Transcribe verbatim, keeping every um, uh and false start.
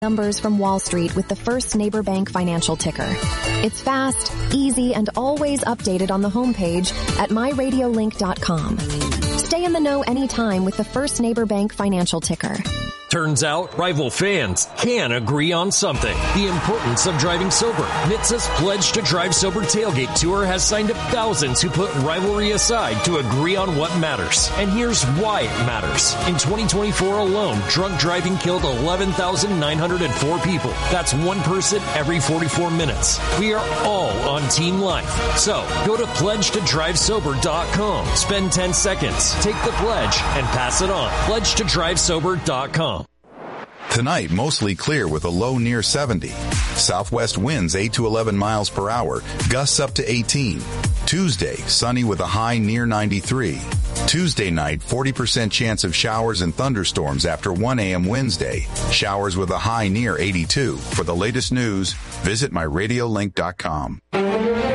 Numbers from Wall Street with the First Neighbor Bank financial ticker. It's fast, easy, and always updated on the homepage at my radio link dot com. Stay in the know anytime with the First Neighbor Bank financial ticker. Turns out, rival fans can agree on something. The importance of driving sober. N H T S A's Pledge to Drive Sober Tailgate Tour has signed up thousands who put rivalry aside to agree on what matters. And here's why it matters. In twenty twenty-four alone, drunk driving killed eleven thousand nine hundred four people. That's one person every forty-four minutes. We are all on Team Life. So, go to pledge to drive sober dot com. Spend ten seconds, take the pledge, and pass it on. pledge to drive sober dot com. Tonight, mostly clear with a low near seventy. Southwest winds eight to eleven miles per hour, gusts up to eighteen. Tuesday, sunny with a high near ninety-three. Tuesday night, forty percent chance of showers and thunderstorms after one a.m. Wednesday. Showers with a high near eighty-two. For the latest news, visit my radio link dot com.